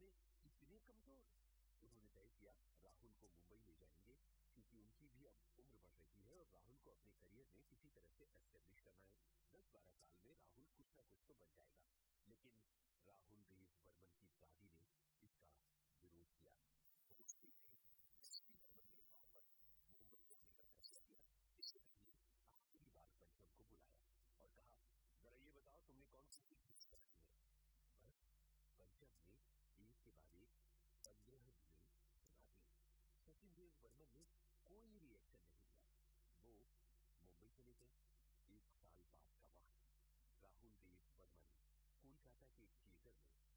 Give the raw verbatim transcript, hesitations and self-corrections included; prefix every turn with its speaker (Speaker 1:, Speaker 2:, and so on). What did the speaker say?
Speaker 1: थे इतने कमजोर। उन्होंने तय किया राहुल को मुंबई ले जाएंगे, क्योंकि उनकी भी अब उम्र बढ़ रही है और राहुल को अपने करियर में किसी तरह से एस्टेब्लिश करना है। दस बारह साल में राहुल कुछ ना कुछ तो बन जाएगा। लेकिन राहुल देव वर्मन की दादी ने इसका विरोध किया। मुंबई जाने का फैसला किया। इससे पहले आखिरी बार पंचम को बुलाया और कहा, जरा ये बताओ तुमने कौन सी चीज करनी है। बस पंचम ने एक के बाद एक पंद्रह दिन सुना दी। सचिन देव वर्मन ने कोई रिएक्शन नहीं दिया। वो मुंबई चले गए। एक साल बाद का वक्त, राहुल देव वर्मन कोलकाता के एक थिएटर में